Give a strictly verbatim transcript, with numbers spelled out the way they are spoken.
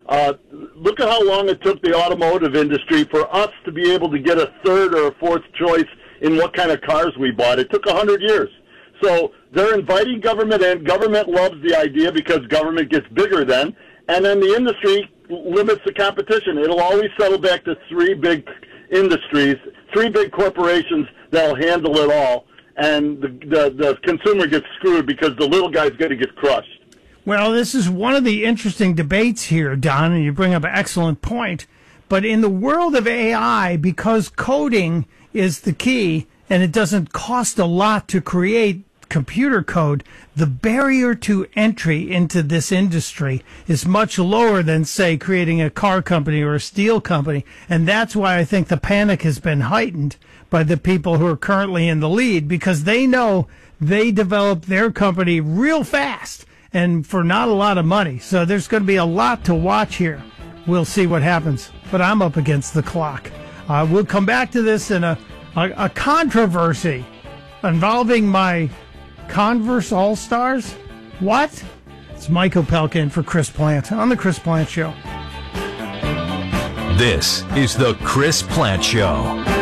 Uh, look at how long it took the automotive industry for us to be able to get a third or a fourth choice in what kind of cars we bought. It took a hundred years. So they're inviting government in. Government loves the idea because government gets bigger then. And then the industry limits the competition. It'll always settle back to three big industries, three big corporations that'll handle it all. And the, the, the consumer gets screwed because the little guy's going to get crushed. Well, this is one of the interesting debates here, Don, and you bring up an excellent point. But in the world of A I, because coding is the key and it doesn't cost a lot to create computer code, the barrier to entry into this industry is much lower than, say, creating a car company or a steel company. And that's why I think the panic has been heightened by the people who are currently in the lead, because they know they developed their company real fast and for not a lot of money. So there's going to be a lot to watch here. We'll see what happens. But I'm up against the clock. Uh, we'll come back to this in a, a, a controversy involving my Converse All-Stars? What? It's Mike Opelka in for Chris Plant on The Chris Plant Show. This is The Chris Plant Show.